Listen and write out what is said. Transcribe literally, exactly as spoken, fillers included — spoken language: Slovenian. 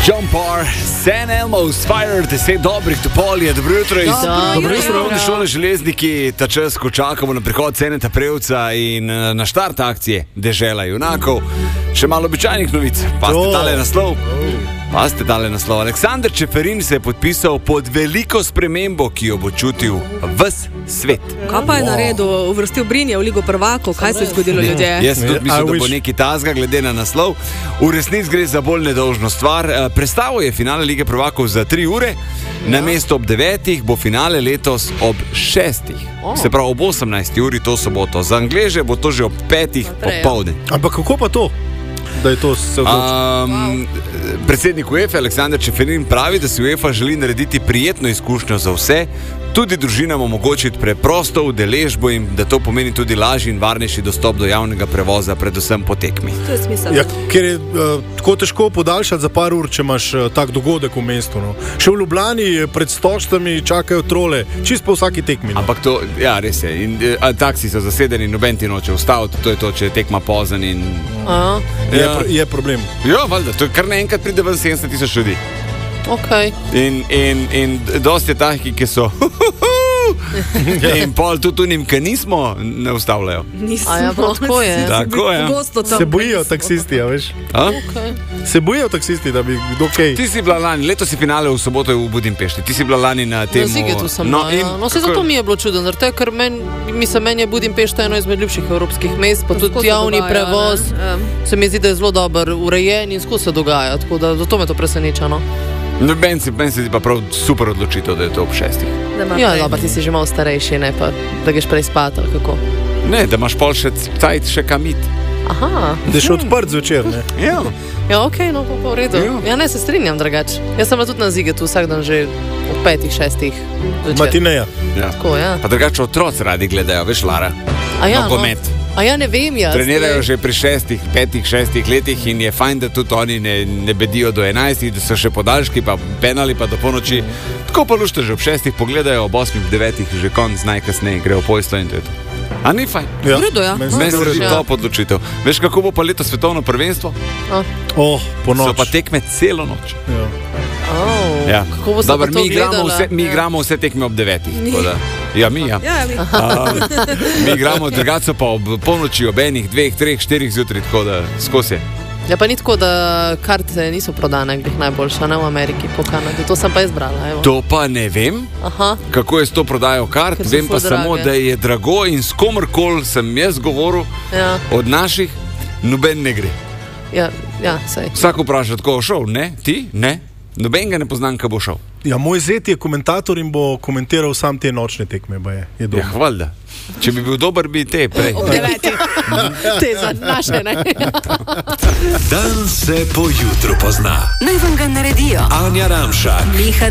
John Parr, San Elmo's Fire, deset dobrih topolje, dobro jutro iz Osnovne šole Železniki, ta čas, ko čakamo na prihod Ceneta Prevca in na štart akcije Dežela junakov. Še malo običajnih novic, pa ste dali naslov. Pa ste dali naslov. Aleksander Čeferin se je podpisal pod veliko spremembo, ki jo bo čutil ves svet. Kaj pa je naredil? Uvrstil Brinje v Ligo prvakov? Kaj se je zgodilo, ljudje? Jaz tudi mislim, da bo neki tazga glede na naslov. V resnici gre za bolj nedolžno stvar. Prestavil je finale Lige prvakov za tri ure, na mesto ob devetih bo finale letos ob šestih. Se pravi ob osemnajsti uri to soboto. Za Angleže bo to že ob petih popoldne. Ampak kako pa to? Da je to se odločilo. Um, predsednik UEFA Aleksander Čeferin pravi, da si UEFA želi narediti prijetno izkušnjo za vse, tudi družinam omogočiti preprosto udeležbo in da to pomeni tudi lažji in varnejši dostop do javnega prevoza, predvsem po tekmi. To je smisel. Ja, ker je uh, tako težko podaljšati za par ur, če imaš uh, tak dogodek v mestu. No. Še v Ljubljani pred stožcami čakajo trole, čist po vsaki tekmi. No. Ampak to, ja, res je. In, a, taksi so zasedeni, noben ti noče ustaviti, to je to, če je tekma pozen in... Aha. Je, ja. je problem. Ja, valjda, to je kar naenkrat pride ven sedemdeset tisoč ljudi. Okay. In, in, in dosti je takih, ki so in pol tudi unim, ki nismo, ne ustavljajo. A ja, tako je. Tako je. Se bojijo taksisti, ja, veš. Okay. Se bojijo taksisti, da bi kdo kaj... Ti si bila lani, letos si finale v soboto v Budimpešti, ti si bila lani na temu... Na Zigetu sem no, bila, ja. No, se zato mi je bilo čudno, zato ker men, mislim, meni je Budimpešta eno izmed ljubših evropskih mest, pa tudi javni dogaja, prevoz, ne? Se mi zdi, da je zelo dober, urejen in skozi se dogaja, tako da zato me to preseneča, no. No, ben si, ben si pa prav super odločitev, da je to ob šestih. Ja, dobro, ti si že malo starejši, ne pa, da greš prej spat, ali kako? Ne, da imaš pol še cajt, še kam it. Aha. Da je še odprt zvečer, ne? Ja. Ja, okej, okay, no, pa pa v redu. Ja. ja, ne, se strinjam drugače. Jaz sem bila tudi na Zigetu vsak dan že v petih, šestih zvečer. Matineja. Ja. Tako, ja. Pa drugače otroci radi gledajo, veš, Lara? A ja, no, pomet. No. A ja, ne vem jaz. Trenirajo že pri šestih, petih, šestih letih in je fajn, da tudi oni ne, ne bedijo do enajstih, da so še podaljški, pa penali pa do ponoči. Tako pa lušte že ob šestih pogledajo, ob osmih, devetih že konc, najkasneje grejo pojsto in to je to. A ni fajn? Ja. Vredo, ja. Meni se redi top odločitev. Veš, kako bo pa leto svetovno prvenstvo? A. Oh, po noč. So pa tekme celo noč. Ja. Oh, ja. Kako bo se Dobar, pa to mi igramo gledala? vse, mi ja. igramo vse tekme ob devetih. Da, ja, mi, ja. Ja, mi. A, mi igramo drugače pa ob polnoči, ob enih, dveh, treh, štirih zjutraj, tako da skozi. Ja, pa ni tako, da karte niso prodane, glih najboljša, ne v Ameriki, po Kanadi. To sem pa izbrala, evo. To pa ne vem, Aha. kako je s to prodajo kart. Ker so Vem pa ful samo, drage. da je drago in s komorkoli sem jaz govoril Ja, od naših, noben ne gre. ja, ja, sej. Vsak vpraša, tako šel, ne? Ti? Ne? Noben ga ne poznam, ko bo šel. Ja, moj zet je komentator in bo komentiral sam te nočne tekme, ba je. je Ja, hvalda. Če bi bil dober, bi te prej. Ob devetih. Te za naše, ne? Dan se po jutru pozna. Naj vam ga naredijo Anja Ramšak, Miha